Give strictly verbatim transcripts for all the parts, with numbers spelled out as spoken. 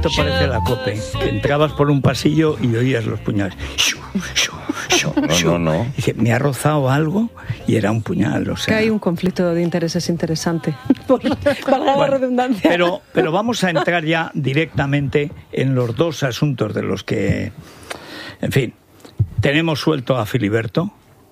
esto parece la COPE, que entrabas por un pasillo y oías los puñales. Shu, shu, shu, shu. No, no, no. Dice, me ha rozado algo y era un puñal, o sea... Que hay un conflicto de intereses interesante, por para la bueno, redundancia. Pero, pero vamos a entrar ya directamente en los dos asuntos de los que... En fin, tenemos suelto a Filiberto.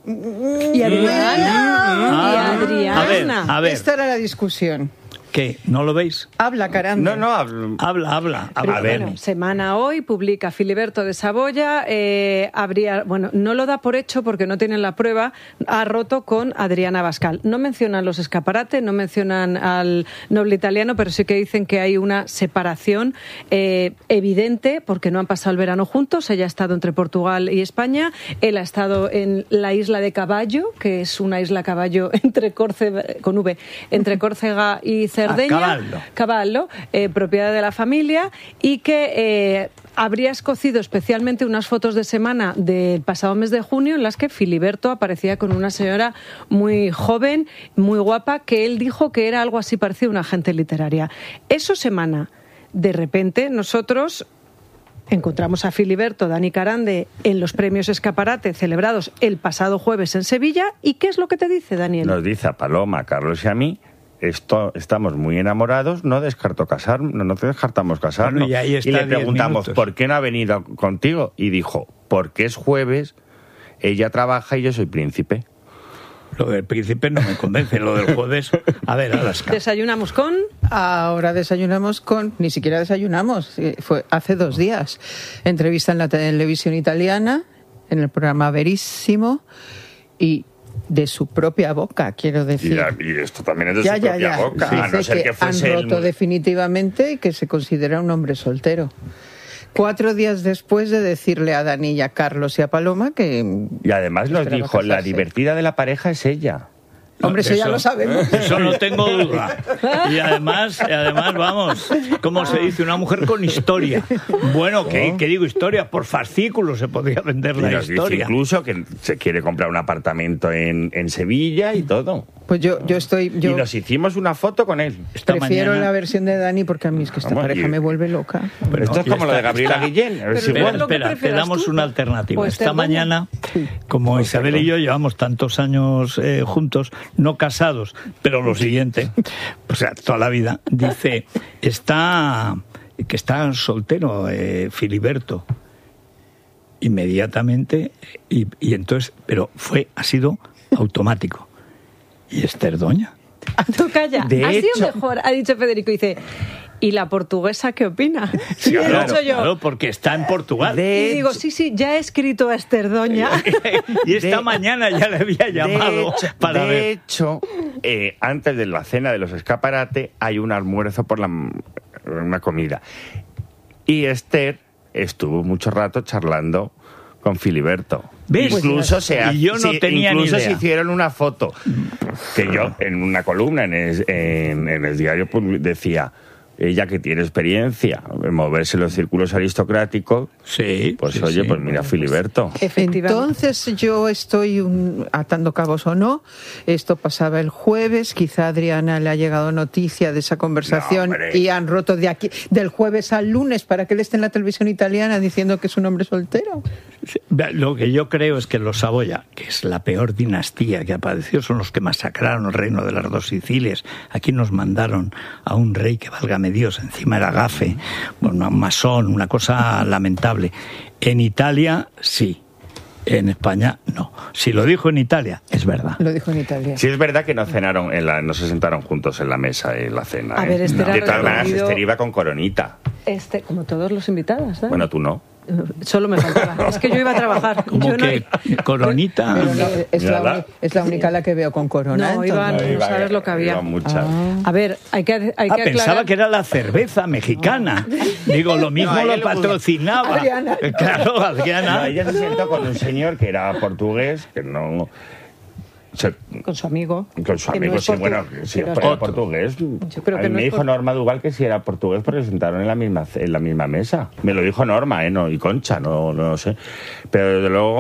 Y Adriana. Ah, y Adriana. a ver, a ver. Esta era la discusión. ¿Qué? ¿No lo veis? Habla, caramba. No, no, hablo. Habla, habla. Pero, A ver. bueno, semana hoy publica Filiberto de Saboya, eh, habría, bueno, no lo da por hecho porque no tienen la prueba, ha roto con Adriana Bascal. No mencionan los escaparates, no mencionan al noble italiano, pero sí que dicen que hay una separación eh, evidente porque no han pasado el verano juntos. Ella ha estado entre Portugal y España, él ha estado en la isla de Caballo, que es una isla caballo entre Córcega, con V, entre Córcega y Cerdeña. Caballo. Caballo, eh, propiedad de la familia, y que eh, habría escocido especialmente unas fotos de semana del pasado mes de junio en las que Filiberto aparecía con una señora muy joven, muy guapa, que él dijo que era algo así parecido a una agente literaria. Eso semana. De repente nosotros encontramos a Filiberto, Dani Carande, en los premios Escaparate celebrados el pasado jueves en Sevilla. ¿Y qué es lo que te dice, Daniel? Nos dice a Paloma, a Carlos y a mí, esto, estamos muy enamorados, no descarto casar, no, no te descartamos casarnos. Bueno, y ahí está y le diez preguntamos, minutos. ¿por qué no ha venido contigo? Y dijo, porque es jueves, ella trabaja y yo soy príncipe. Lo del príncipe no me convence, lo del jueves... A ver, Alaska. Desayunamos con... Ahora desayunamos con... Ni siquiera desayunamos, fue hace dos días. Entrevista en la televisión italiana, en el programa Verissimo, y de su propia boca, quiero decir. Y, y esto también es de ya, su ya, propia ya. boca, Dice a no ser que, que fuese han roto el... definitivamente y que se considera un hombre soltero. Cuatro días después de decirle a Dani y a Carlos y a Paloma que... Y además nos esperaba dijo, la casarse. divertida de la pareja es ella. Hombre, eso, Eso- ya lo sabemos. Eso no tengo duda. Y además, y además vamos, ¿cómo se dice? Una mujer con historia. Bueno, ¿qué, qué digo historia? Por fascículos se podría vender Y la nos dice historia. incluso que se quiere comprar un apartamento en, en Sevilla y todo. Pues yo, yo estoy... Yo Y nos hicimos una foto con él. Esta prefiero mañana- la versión de Dani porque a mí es que esta Vamos, pareja y- me vuelve loca. Bueno, Esto es y como lo de está- Gabriela está- Guillén. A ver si Pero igual. es lo que Espera, te prefieras damos tú. una alternativa. Pues Esta Cerdeña. mañana, como Isabel y yo llevamos tantos años eh, juntos, no casados, pero lo siguiente, o sea, toda la vida, dice, está que está soltero eh, Filiberto. Inmediatamente, y, y entonces, pero fue, ha sido automático. Y Esther Doña. Tú calla. De ha hecho- sido mejor, ha dicho Federico. Dice, ¿y la portuguesa qué opina? Sí, Y he claro, dicho yo. claro, porque está en Portugal. De Y digo, hecho- sí, sí, ya he escrito a Esther Doña. Y esta de- mañana ya le había llamado de hecho, para de ver. hecho eh, antes de la cena de los Escaparate hay un almuerzo por la, una comida. Y Esther estuvo mucho rato charlando con Filiberto. ¿Ves? Incluso, se, Y yo no sí, tenía ni incluso idea. se hicieron una foto que yo en una columna en el, en, en el diario pues, decía, ella que tiene experiencia en moverse en los círculos aristocráticos, Sí, pues sí, oye, sí. pues mira, Filiberto. Efectivamente. Entonces yo estoy un- atando cabos o no. Esto pasaba el jueves. Quizá a Adriana le ha llegado noticia de esa conversación No, hombre. y han roto de aquí del jueves al lunes para que él esté en la televisión italiana diciendo que es un hombre soltero. Sí, lo que yo creo es que los Saboya, que es la peor dinastía que ha padecido, son los que masacraron el reino de las dos Sicilias. Aquí nos mandaron a un rey que válgame Dios, encima era gafe, bueno, un masón, una cosa lamentable. En Italia, sí. En España, no. Si lo dijo en Italia, es verdad. Lo dijo en Italia. Sí es verdad que no cenaron, en la, no se sentaron juntos en la mesa en la cena. A ¿eh? ver, Esther ha De todas maneras, recorrido- Esther iba con coronita. Este, como todos los invitados, ¿eh? Bueno, tú no. Solo me faltaba. Es que yo iba a trabajar. Como Yo no- que coronita. Pero no, es, la, Mírala. uni- es la única la que veo con corona. No, entonces. iban- no Iba- sabes lo que había. iban muchas. A ver, hay que, hay Ah, que pensaba aclarar. que era la cerveza mexicana. Digo, lo mismo No, a ella lo le gusta. patrocinaba. Adriana. Claro, Adriana. No, ella se sentó con un señor que era portugués, que no... se- Con su amigo. con su que no amigo, es sí, portu- bueno, sí, pero es era otro. portugués. Yo creo A que mí no me es dijo por- Norma Duval que si era portugués porque se sentaron en la misma, en la misma mesa. Me lo dijo Norma, ¿eh? No, y Concha, no, no lo sé. Pero desde luego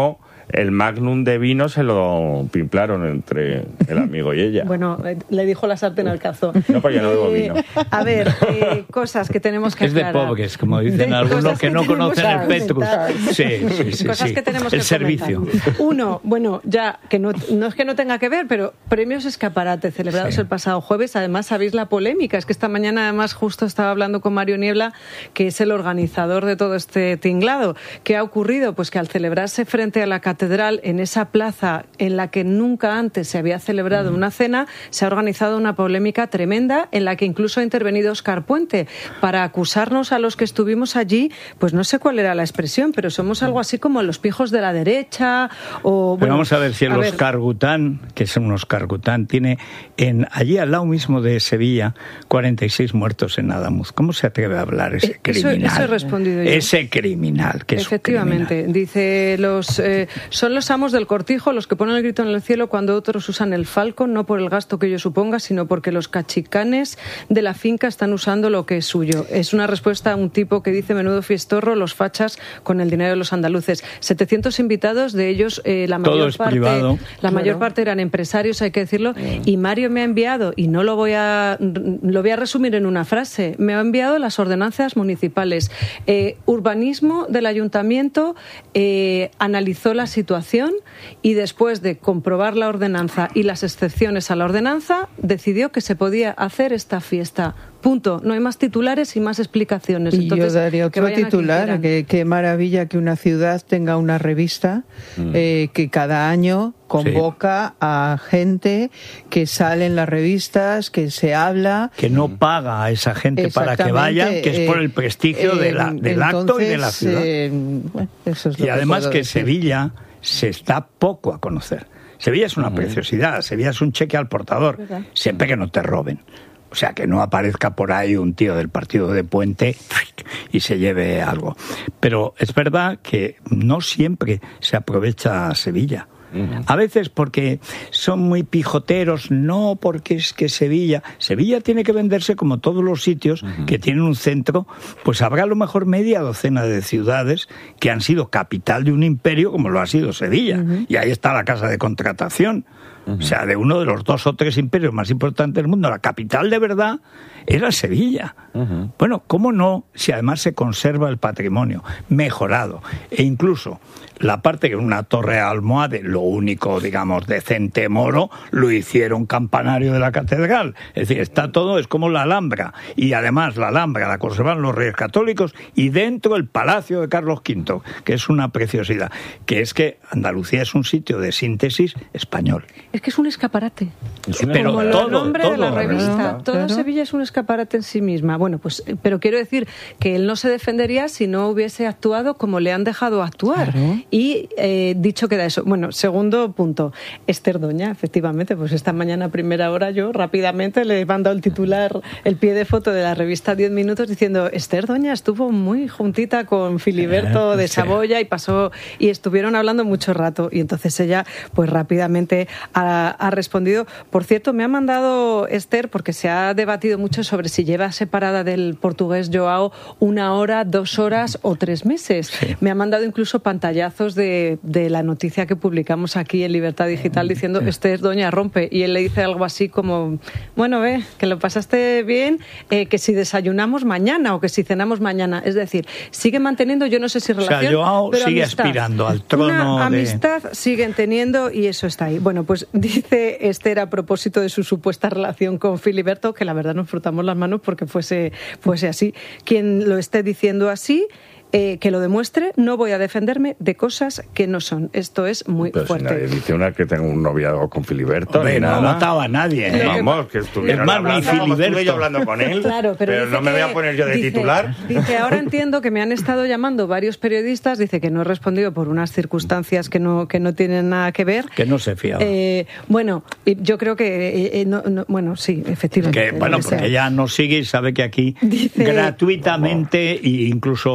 el Magnum de vino se lo pimplaron entre el amigo y ella. Bueno, le dijo la sartén al cazo. No, pues yo no bebo vino. Eh, a ver, eh, cosas que tenemos que es aclarar. Es de pobres, como dicen de algunos que, que no conocen el Petrus. Sí, sí, sí. Cosas sí. que tenemos el que servicio. comentar. Uno, bueno, ya, que no, no es que no tenga que ver, pero premios Escaparate celebrados sí. el pasado jueves. Además, sabéis la polémica. Es que esta mañana, además, justo estaba hablando con Mario Niebla, que es el organizador de todo este tinglado. ¿Qué ha ocurrido? Pues que al celebrarse frente a la catedral, en esa plaza en la que nunca antes se había celebrado una cena, se ha organizado una polémica tremenda en la que incluso ha intervenido Óscar Puente para acusarnos a los que estuvimos allí, pues no sé cuál era la expresión, pero somos algo así como los pijos de la derecha o... Pero bueno, vamos a ver si el ver. Óscar Gután, que es un Óscar Gután, tiene en allí al lado mismo de Sevilla cuarenta y seis muertos en Adamuz. ¿Cómo se atreve a hablar ese eso, criminal? Eso he respondido yo. Ese criminal, que es Efectivamente, un criminal. Dice, los eh, son los amos del cortijo los que ponen el grito en el cielo cuando otros usan el falcon, no por el gasto que ello suponga, sino porque los cachicanes de la finca están usando lo que es suyo. Es una respuesta a un tipo que dice: menudo fiestorro, los fachas con el dinero de los andaluces. setecientos invitados, de ellos eh, la mayor Todo es parte privado. la Claro. mayor parte eran empresarios, hay que decirlo, y Mario me ha enviado, y no lo voy a lo voy a resumir en una frase, me ha enviado las ordenanzas municipales. Eh, urbanismo del ayuntamiento eh, analizó la situación y después de comprobar la ordenanza y las excepciones a la ordenanza, decidió que se podía hacer esta fiesta. Punto. No hay más titulares y más explicaciones. Y Entonces, yo daría que otro vayan a quien titular, quieran. que qué maravilla que una ciudad tenga una revista mm. eh, que cada año convoca sí. a gente que sale en las revistas, que se habla. Que no paga a esa gente para que vayan, que es por el prestigio eh, de la, del entonces, acto y de la ciudad. Eh, bueno, eso es lo y además que, que decir. Sevilla se está poco a conocer. Sevilla es una uh-huh. preciosidad, Sevilla es un cheque al portador, ¿verdad? Siempre que no te roben. O sea, que no aparezca por ahí un tío del partido de Puente y se lleve algo. Pero es verdad que no siempre se aprovecha Sevilla. A veces porque son muy pijoteros, no porque es que Sevilla... Sevilla tiene que venderse como todos los sitios uh-huh. que tienen un centro, pues habrá a lo mejor media docena de ciudades que han sido capital de un imperio como lo ha sido Sevilla. Uh-huh. Y ahí está la casa de contratación. Uh-huh. O sea, de uno de los dos o tres imperios más importantes del mundo, la capital de verdad era Sevilla. Uh-huh. Bueno, ¿cómo no? Si además se conserva el patrimonio mejorado. E incluso la parte que una torre almohade, lo único, digamos, decente moro, lo hicieron campanario de la catedral. Es decir, está todo, es como la Alhambra. Y además la Alhambra la conservan los reyes católicos y dentro el Palacio de Carlos quinto, que es una preciosidad. Que es que Andalucía es un sitio de síntesis español. Es que es un escaparate. Es una... Pero como todo, el nombre todo, de la revista. Claro, todo claro. Sevilla es un escaparate en sí misma. Bueno, pues, pero quiero decir que él no se defendería si no hubiese actuado como le han dejado actuar. Claro. Y eh, dicho queda eso. Bueno, segundo punto. Esther Doña, efectivamente, pues esta mañana a primera hora yo rápidamente le he mandado el titular, el pie de foto de la revista diez minutos diciendo: Esther Doña estuvo muy juntita con Filiberto de Saboya y pasó y estuvieron hablando mucho rato. Y entonces ella, pues rápidamente ha, ha respondido. Por cierto, me ha mandado Esther, porque se ha debatido mucho sobre si lleva separada del portugués Joao una hora, dos horas o tres meses. Sí. Me ha mandado incluso pantallazos de, de la noticia que publicamos aquí en Libertad Digital diciendo: Esther Doña rompe. Y él le dice algo así como: bueno, ve, que lo pasaste bien, eh, que si desayunamos mañana o que si cenamos mañana. Es decir, sigue manteniendo, yo no sé si relación, o sea, Joao pero sigue amistad. aspirando al trono Una de... amistad siguen teniendo y eso está ahí. Bueno, pues dice Esther a propósito de su supuesta relación con Filiberto, que la verdad nos frotamos las manos porque fuese, fuese así. Quien lo esté diciendo así, eh, que lo demuestre. No voy a defenderme de cosas que no son. Esto es muy Pero fuerte. Si nadie dice una que tenga un noviazgo con Filiberto, Hombre, ni no nada. mataba a nadie. ¿eh? Vamos, que estuvieron Es más, hablando, ni como Filiberto. estuve yo hablando con él, Claro, pero, pero dice no me voy a que- poner yo de dice- titular. Dice, ahora entiendo que me han estado llamando varios periodistas, dice que no he respondido por unas circunstancias que no, que no tienen nada que ver. Que no se fiaba. Eh, bueno, y yo creo que, eh, eh, no- no- bueno, sí, efectivamente. Que, bueno, o sea, porque ella nos sigue y sabe que aquí Dice- gratuitamente e incluso, bueno,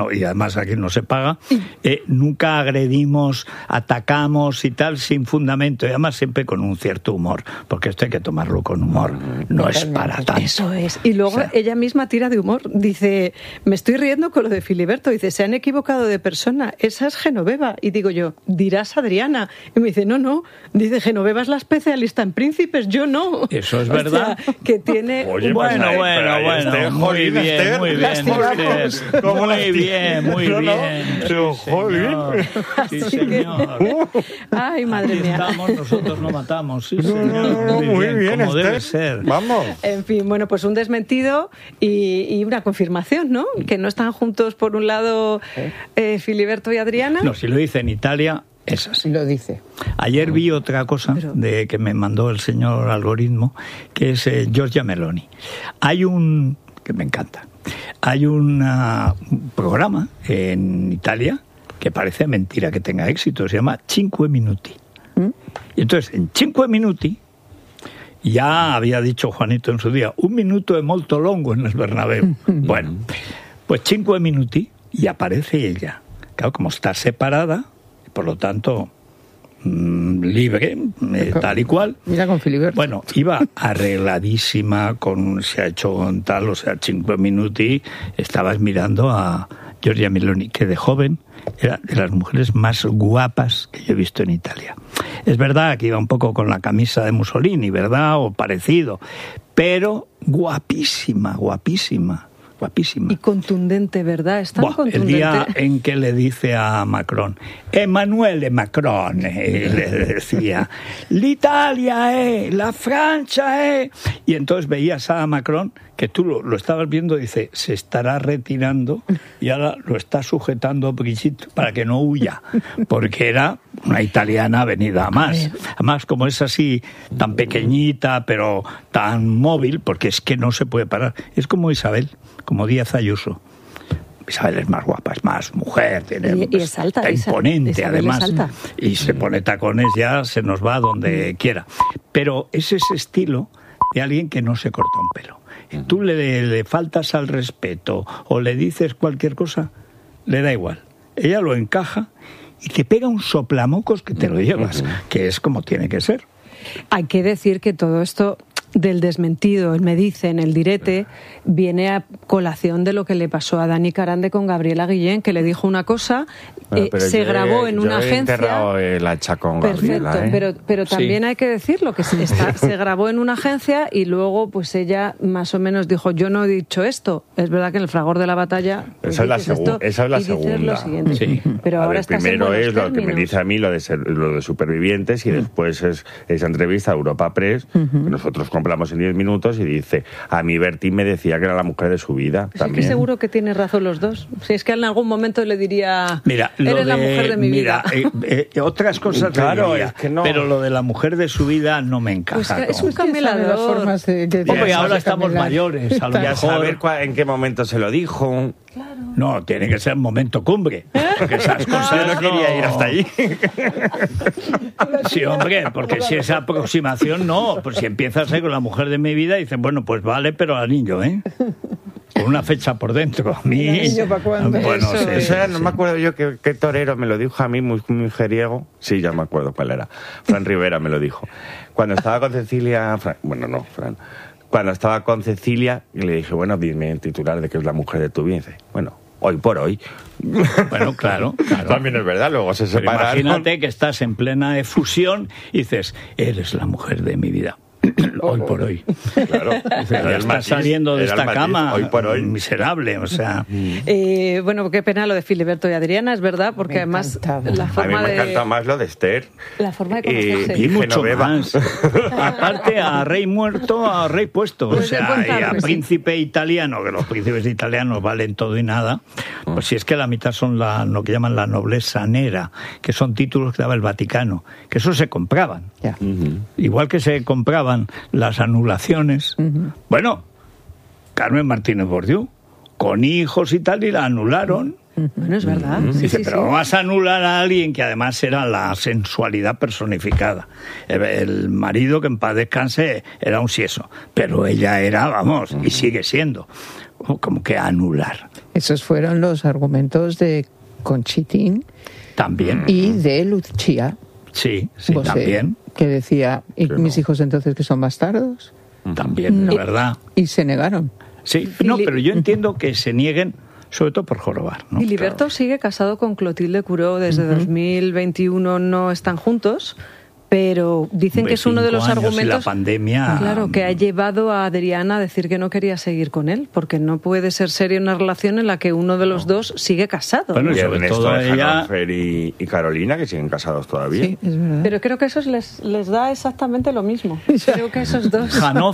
no, y además aquí no se paga, eh, nunca agredimos, atacamos y tal sin fundamento, y además siempre con un cierto humor, porque esto hay que tomarlo con humor, no es para tanto. Eso es. Y luego o sea, ella misma tira de humor, dice, me estoy riendo con lo de Filiberto, dice, se han equivocado de persona, esa es Genoveva. Y digo yo, dirás Adriana. Y me dice, no, no, dice, Genoveva es la especialista en príncipes, yo no. Eso es verdad. O sea, que tiene... Oye, bueno, pues, bueno, pero bueno, este, muy jolín, bien, Esther, muy bien, Esther. ¿Cómo Muy las bien, muy No, no, bien. pero, Sí, jolín. señor. Sí, señor. Ay, madre Aquí mía. estamos, nosotros no matamos. Sí, No, señor. no, no, muy bien, como Esther. debe ser. Vamos. En fin, bueno, pues un desmentido y, y una confirmación, ¿no? Que no están juntos, por un lado, eh, Filiberto y Adriana. No, si lo dice en Italia, es así. Lo dice. Ayer vi otra cosa Pero- de que me mandó el señor Algoritmo, que es eh, Giorgia Meloni. Hay un, que me encanta, hay una- un programa en Italia que parece mentira que tenga éxito, se llama Cinque Minuti. Y entonces, en Cinque Minuti, ya había dicho Juanito en su día, un minuto es molto longo en el Bernabéu. Bueno, pues Cinque Minuti y aparece ella. Claro, como está separada, por lo tanto, mmm, libre, eh, tal y cual. Mira con Filiberto. Bueno, iba arregladísima, con se ha hecho con tal, o sea, Cinque Minuti, estabas mirando a Giorgia Meloni, que de joven era de las mujeres más guapas que yo he visto en Italia. Es verdad que iba un poco con la camisa de Mussolini, ¿verdad? O parecido, pero guapísima, guapísima, guapísima. Y contundente, ¿verdad? Es tan Buah, el contundente. día en que le dice a Macron, Emanuele Macron, eh, le decía, l'Italia es, la Francia es... Y entonces veías a Macron, que tú lo, lo estabas viendo, dice, se estará retirando y ahora lo está sujetando Brigitte para que no huya, porque era una italiana venida a más. Además, como es así, tan pequeñita, pero tan móvil, porque es que no se puede parar. Es como Isabel, como Díaz Ayuso. Isabel es más guapa, es más mujer, tiene, Y- y es alta, está Isa- imponente Isabel es además, alta. y se pone tacones, ya se nos va donde quiera. Pero es ese estilo de alguien que no se corta un pelo. Tú le, le faltas al respeto o le dices cualquier cosa, le da igual. Ella lo encaja y te pega un soplamocos que te lo llevas, que es como tiene que ser. Hay que decir que todo esto del desmentido, el me dicen, el direte, viene a colación de lo que le pasó a Dani Carande con Gabriela Guillén, que le dijo una cosa, Bueno, eh, pero se yo he- grabó en yo una he agencia. enterrado el hacha con Perfecto, Gabriela, ¿eh? pero, pero también Sí. hay que decirlo, que se, está, se grabó en una agencia y luego pues ella más o menos dijo, yo no he dicho esto. Es verdad que en el fragor de la batalla... pues, Esa es la dices segu- esto esa es la y dices segunda. lo siguiente. Sí. Pero A ahora ver, estás en primero buenos es lo que me términos. dice a mí lo de, ser- lo de supervivientes y después es esa entrevista a Europa Press que nosotros compramos en diez minutos y dice, a mí Bertín me decía que era la mujer de su vida. Pues es también. que seguro que tiene razón los dos. Si es que en algún momento le diría, Mira, lo eres la de- mujer de mi mira, vida. eh, eh, otras cosas Claro, le diría, es que no. pero lo de la mujer de su vida no me encaja. Pues que es con- un camelador. Las formas de, que Hombre, tienes ahora de estamos camelar. mayores, a lo Ya mejor. saber cua- en qué momento se lo dijo. No, tiene que ser momento cumbre. Porque esas cosas Yo no quería ir hasta allí. Sí, hombre, porque si esa aproximación no, pues si empiezas ahí con la mujer de mi vida, dices, bueno, pues vale, pero al niño, ¿eh? Con una fecha por dentro. A mí. ¿El anillo para cuándo? Bueno, Eso sí, es. Eso era, sí, no sí. me acuerdo yo qué, qué torero me lo dijo a mí, muy, muy mujeriego. Sí, ya me acuerdo cuál era. Fran Rivera me lo dijo. Cuando estaba con Cecilia... Fran- bueno, no, Fran. Cuando estaba con Cecilia, y le dije, bueno, dime el titular de que es la mujer de tu vida. Y dice, bueno, hoy por hoy. Bueno, claro, claro. También es verdad, luego se Pero separaron. imagínate que estás en plena efusión y dices, eres la mujer de mi vida. Hoy por hoy. Claro. Dices, Era el estás matiz, saliendo de era el esta matiz, cama hoy por hoy. miserable, o sea. Eh, bueno, qué pena lo de Filiberto y Adriana, es verdad, porque Me además encantaba. la A mí forma me de... encanta más lo de Esther. La forma de Y- conocerse. Y mucho Genoveva. más. Aparte, a rey muerto, a rey puesto. O Pues de sea, buen y a cargo, sí. príncipe italiano, que los príncipes italianos valen todo y nada. Pues si es que la mitad son la, lo que llaman la nobleza nera, que son títulos que daba el Vaticano, que eso se compraban. Ya. Igual que se compraban las anulaciones. Bueno, Carmen Martínez Bordiú, con hijos y tal, y la anularon. Bueno, es verdad. Sí, Dice, sí, pero sí. vas a anular a alguien que además era la sensualidad personificada. El, el marido, que en paz descanse, era un sieso, pero ella era, vamos, y sigue siendo como que anular. Esos fueron los argumentos de Conchitín También. y de Lucía. Sí, sí, Bosé, también. Que decía, ¿y Que mis no. hijos entonces que son bastardos? También, No. de verdad. Y se negaron. Sí, no, pero yo entiendo que se nieguen, sobre todo por jorobar, ¿no? Filiberto Claro. sigue casado con Clotilde Curó desde dos mil veintiuno, no están juntos, pero dicen Hombre, que es uno de los cinco años y argumentos la pandemia. claro, que ha llevado a Adriana a decir que no quería seguir con él, porque no puede ser seria una relación en la que uno de los dos sigue casado. Bueno, ¿no? Y sobre Ernesto todo de ella- Hannover y, y Carolina, que siguen casados todavía. Sí, es verdad. Pero creo que eso les, les da exactamente lo mismo. Creo que esos dos... Hannover